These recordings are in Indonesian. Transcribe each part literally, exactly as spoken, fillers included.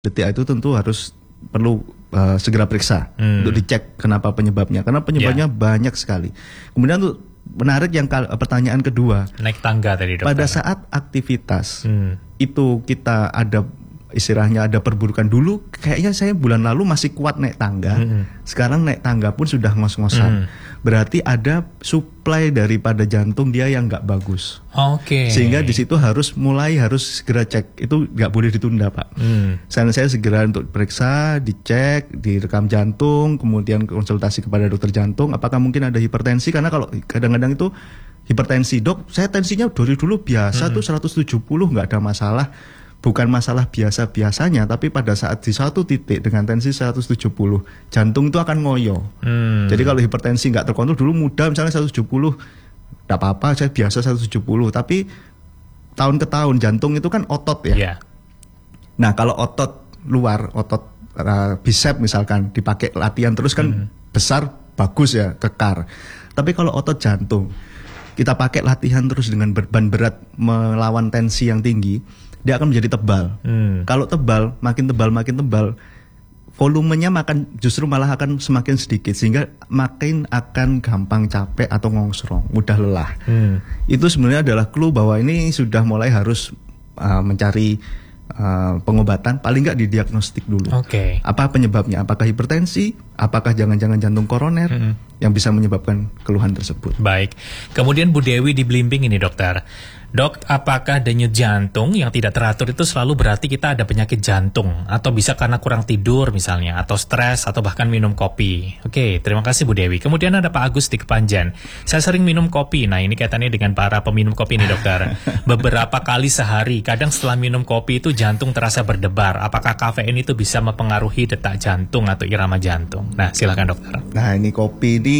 detik itu tentu harus perlu uh, segera periksa hmm. untuk dicek kenapa penyebabnya, karena penyebabnya yeah. banyak sekali. Kemudian untuk menarik yang pertanyaan kedua, naik tangga tadi dokter. Pada saat aktivitas hmm. itu kita ada istilahnya ada perburukan. Dulu kayaknya saya bulan lalu masih kuat naik tangga, hmm. sekarang naik tangga pun sudah ngos-ngosan. Hmm. Berarti ada suplai daripada jantung dia yang nggak bagus. Oke. Okay. Sehingga di situ harus mulai harus segera cek, itu nggak boleh ditunda Pak. Hmm. Saya saya segera untuk periksa, dicek, direkam jantung, kemudian konsultasi kepada dokter jantung. Apakah mungkin ada hipertensi? Karena kalau kadang-kadang itu hipertensi, dok, saya tensinya dari dulu biasa hmm. tuh seratus tujuh puluh nggak ada masalah. Bukan masalah biasa-biasanya, tapi pada saat di suatu titik dengan tensi seratus tujuh puluh, jantung itu akan ngoyo. Hmm. Jadi kalau hipertensi nggak terkontrol, dulu muda misalnya seratus tujuh puluh, nggak apa-apa, saya biasa seratus tujuh puluh. Tapi tahun ke tahun jantung itu kan otot ya. Yeah. Nah kalau otot luar, otot uh, bicep misalkan dipakai latihan terus kan hmm. besar, bagus ya, kekar. Tapi kalau otot jantung, kita pakai latihan terus dengan beban berat melawan tensi yang tinggi, dia akan menjadi tebal. Hmm. Kalau tebal, makin tebal, makin tebal, volumenya makan justru malah akan semakin sedikit, sehingga makin akan gampang capek atau ngongsrong, mudah lelah. Hmm. Itu sebenarnya adalah clue bahwa ini sudah mulai harus uh, mencari uh, pengobatan, paling nggak didiagnostik dulu. Okay. Apa penyebabnya? Apakah hipertensi? Apakah jangan-jangan jantung koroner hmm. yang bisa menyebabkan keluhan tersebut? Baik. Kemudian Bu Dewi di Blimbing ini dokter. Dok, apakah denyut jantung yang tidak teratur itu selalu berarti kita ada penyakit jantung? Atau bisa karena kurang tidur misalnya, atau stres, atau bahkan minum kopi? Oke, terima kasih Bu Dewi. Kemudian ada Pak Agus di Kepanjen. Saya sering minum kopi. Nah, ini kaitannya dengan para peminum kopi nih dokter. Beberapa kali sehari, kadang setelah minum kopi itu jantung terasa berdebar. Apakah kafein itu bisa mempengaruhi detak jantung atau irama jantung? Nah, silakan dokter. Nah, ini kopi ini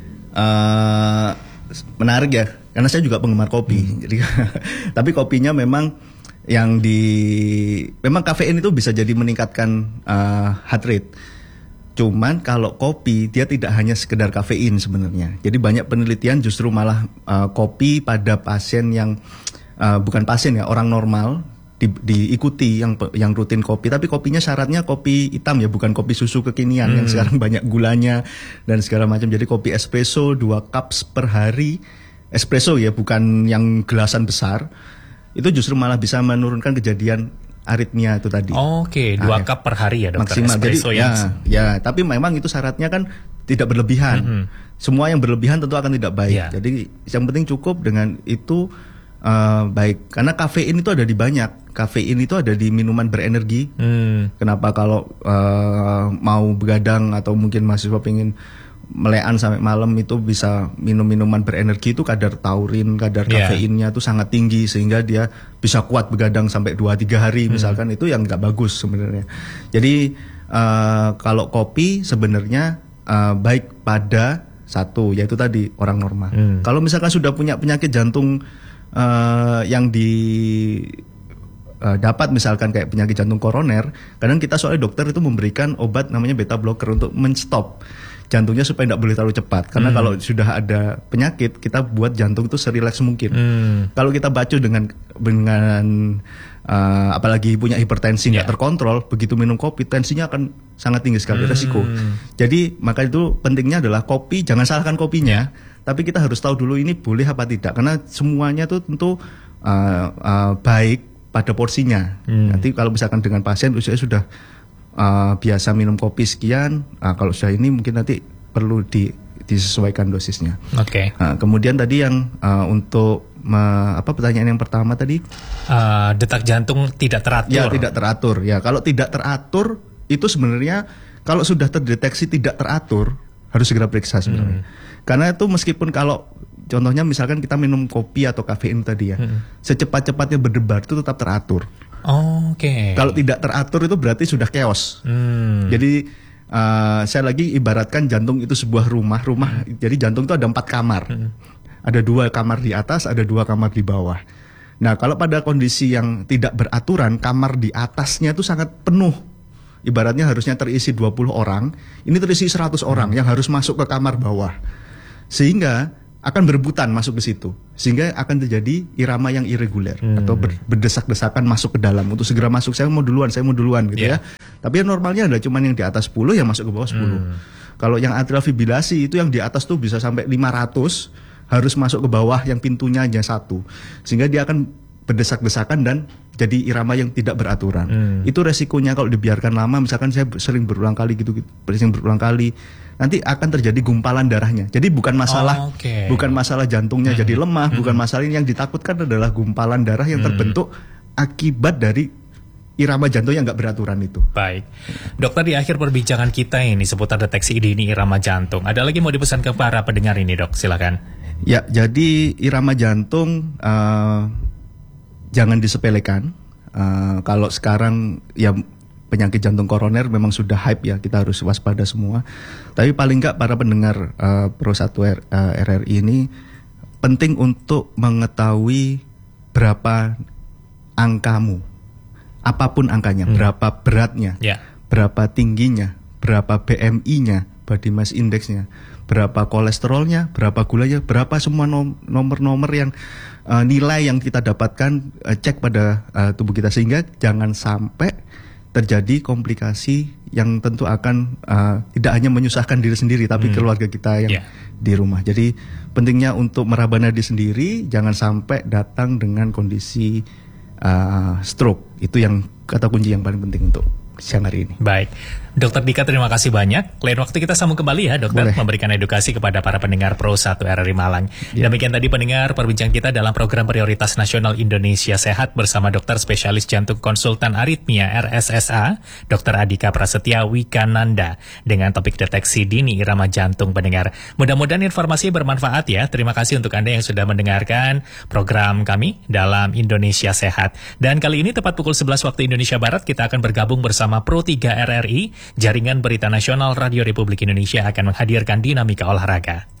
uh, menarik ya. Karena saya juga penggemar kopi, hmm. jadi tapi kopinya memang yang di, memang kafein itu bisa jadi meningkatkan uh, heart rate. Cuman kalau kopi dia tidak hanya sekedar kafein sebenarnya. Jadi banyak penelitian justru malah uh, kopi pada pasien yang uh, bukan pasien ya, orang normal di, diikuti yang yang rutin kopi. Tapi kopinya syaratnya kopi hitam ya, bukan kopi susu kekinian hmm. yang sekarang banyak gulanya dan segala macam. Jadi kopi espresso dua cups per hari. Espresso ya, bukan yang gelasan besar, itu justru malah bisa menurunkan kejadian aritmia itu tadi. Oke, okay, dua nah, cup per hari ya dokter. Maksimal. Espresso jadi, yang... ya, ya, tapi memang itu syaratnya kan tidak berlebihan. Mm-hmm. Semua yang berlebihan tentu akan tidak baik. Yeah. Jadi yang penting cukup dengan itu uh, baik. Karena kafein itu ada di banyak. Kafein itu ada di minuman berenergi. Mm. Kenapa kalau uh, mau begadang atau mungkin mahasiswa pengen melean sampai malam itu bisa minum minuman berenergi, itu kadar taurin, kadar yeah. kafeinnya itu sangat tinggi sehingga dia bisa kuat begadang sampai dua tiga hari misalkan. hmm. Itu yang nggak bagus sebenarnya. Jadi uh, kalau kopi sebenarnya uh, baik pada satu, yaitu tadi orang normal. hmm. Kalau misalkan sudah punya penyakit jantung uh, yang di uh, dapat misalkan kayak penyakit jantung koroner, kadang kita soalnya dokter itu memberikan obat namanya beta blocker untuk menstop jantungnya supaya tidak boleh terlalu cepat. Karena hmm. kalau sudah ada penyakit, kita buat jantung itu serileks mungkin. Hmm. Kalau kita bacu dengan dengan uh, apalagi punya hipertensi nggak yeah. terkontrol, begitu minum kopi tensinya akan sangat tinggi sekali, hmm. resiko. Jadi maka itu pentingnya adalah kopi, jangan salahkan kopinya, yeah. tapi kita harus tahu dulu ini boleh apa tidak. Karena semuanya itu tentu uh, uh, baik pada porsinya. Hmm. Nanti kalau misalkan dengan pasien usia sudah Uh, biasa minum kopi sekian, uh, kalau sudah ini mungkin nanti perlu di, disesuaikan dosisnya. Oke. Okay. Uh, kemudian tadi yang uh, untuk uh, apa pertanyaan yang pertama tadi? Uh, detak jantung tidak teratur. Ya tidak teratur. Ya kalau tidak teratur itu sebenarnya kalau sudah terdeteksi tidak teratur harus segera periksa sebenarnya. Hmm. Karena itu meskipun kalau contohnya misalkan kita minum kopi atau kafein tadi ya, hmm. secepat-cepatnya berdebar itu tetap teratur. Oh, Oke. Okay. Kalau tidak teratur itu berarti sudah chaos. Hmm. Jadi uh, saya lagi ibaratkan jantung itu sebuah rumah. Rumah. Hmm. Jadi jantung itu ada empat kamar. Hmm. Ada dua kamar di atas, ada dua kamar di bawah. Nah kalau pada kondisi yang tidak beraturan, kamar di atasnya itu sangat penuh. Ibaratnya harusnya terisi dua puluh orang, ini terisi seratus orang hmm. yang harus masuk ke kamar bawah. Sehingga akan berebutan masuk ke situ, sehingga akan terjadi irama yang irreguler hmm. atau ber, berdesak-desakan masuk ke dalam untuk segera masuk. Saya mau duluan, saya mau duluan gitu yeah. ya. Tapi normalnya adalah cuman yang di atas sepuluh yang masuk ke bawah sepuluh. Hmm. Kalau yang atrial fibrilasi itu yang di atas tuh bisa sampai lima ratus harus masuk ke bawah yang pintunya hanya satu, sehingga dia akan berdesak-desakan dan jadi irama yang tidak beraturan. Hmm. Itu resikonya kalau dibiarkan lama. Misalkan saya sering berulang kali gitu, sering berulang kali. Nanti akan terjadi gumpalan darahnya. Jadi bukan masalah, oh, okay. bukan masalah jantungnya hmm. jadi lemah, hmm. bukan masalah ini yang ditakutkan adalah gumpalan darah yang hmm. terbentuk akibat dari irama jantung yang nggak beraturan itu. Baik, dokter, di akhir perbincangan kita ini seputar deteksi dini irama jantung, ada lagi mau dipesan ke para pendengar ini, dok? Silakan. Ya, jadi irama jantung uh, jangan disepelekan. Uh, kalau sekarang ya penyakit jantung koroner memang sudah hype ya, kita harus waspada semua. Tapi paling nggak para pendengar uh, Pro satu R, uh, R R I ini penting untuk mengetahui berapa angkamu, apapun angkanya, hmm. berapa beratnya, yeah. berapa tingginya, berapa B M I-nya, body mass index-nya, berapa kolesterolnya, berapa gulanya, berapa semua nom- nomor-nomor yang uh, nilai yang kita dapatkan uh, cek pada uh, tubuh kita, sehingga jangan sampai terjadi komplikasi yang tentu akan uh, tidak hanya menyusahkan diri sendiri tapi hmm. keluarga kita yang yeah. di rumah. Jadi pentingnya untuk meraba nadi sendiri, jangan sampai datang dengan kondisi uh, stroke. Itu yang kata kunci yang paling penting untuk siang hari ini. Baik, Dokter Dika, terima kasih banyak. Lain waktu kita sambung kembali ya, dokter, boleh, memberikan edukasi kepada para pendengar Pro satu R R I Malang. Ya. Demikian tadi pendengar perbincangan kita dalam program Prioritas Nasional Indonesia Sehat bersama dokter spesialis jantung konsultan aritmia R S S A, Dokter Adhika Prasetya Wikananda, dengan topik deteksi dini irama jantung pendengar. Mudah-mudahan informasi bermanfaat ya. Terima kasih untuk Anda yang sudah mendengarkan program kami dalam Indonesia Sehat. Dan kali ini tepat pukul sebelas waktu Indonesia Barat, kita akan bergabung bersama Pro tiga R R I, Jaringan Berita Nasional Radio Republik Indonesia, akan menghadirkan dinamika olahraga.